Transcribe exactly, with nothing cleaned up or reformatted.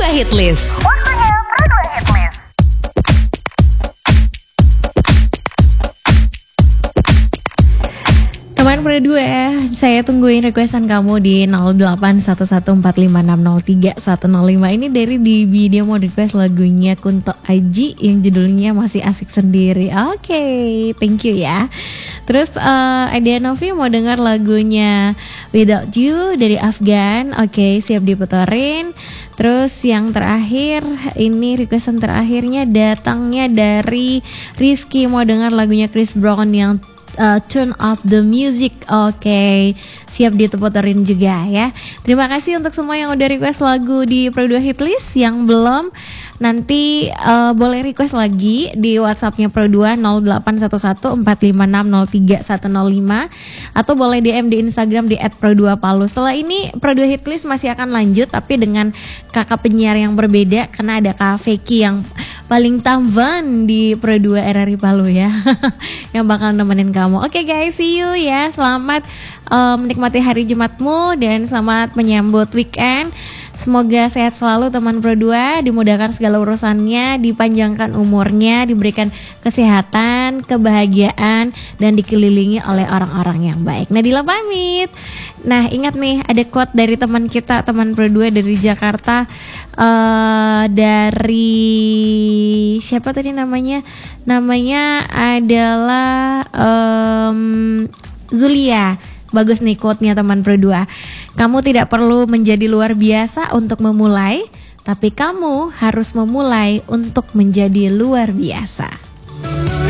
dua Hitlist. Waktunya Pro dua Hitlist. Teman Pro dua, saya tungguin requestan kamu di nol delapan satu satu empat lima enam nol tiga satu nol lima. Ini dari D B, dia mau request lagunya Kunto Aji yang judulnya Masih Asik Sendiri. Oke, okay, thank you ya. Terus uh, Adia Novi mau dengar lagunya Without You dari Afgan. Oke, okay, siap diputerin. Terus yang terakhir, ini requestan terakhirnya datangnya dari Rizky, mau dengar lagunya Chris Brown yang Uh, turn up the music. Oke, okay. Siap diteputerin juga ya. Terima kasih untuk semua yang udah request lagu di Pro dua Hitlist. Yang belum, nanti uh, boleh request lagi di WhatsAppnya Pro dua nol delapan satu satu empat lima enam nol tiga satu nol lima, atau boleh D M di Instagram di et pro dua palu. Setelah ini Pro dua Hitlist masih akan lanjut, tapi dengan kakak penyiar yang berbeda, karena ada Kak Feki yang paling tampan di Pro dua R R I Palu ya, yang bakal nemenin kamu. Oke okay guys, see you ya. Selamat uh, menikmati hari Jumatmu dan selamat menyambut weekend. Semoga sehat selalu teman Pro dua, dimudahkan segala urusannya, dipanjangkan umurnya, diberikan kesehatan, kebahagiaan, dan dikelilingi oleh orang-orang yang baik. Nadila pamit. Nah, ingat nih, ada quote dari teman kita, teman Pro dua dari Jakarta, uh, dari siapa tadi namanya? Namanya adalah um, Zulia. Bagus nih quote-nya teman Pro dua. Kamu tidak perlu menjadi luar biasa untuk memulai, tapi kamu harus memulai untuk menjadi luar biasa.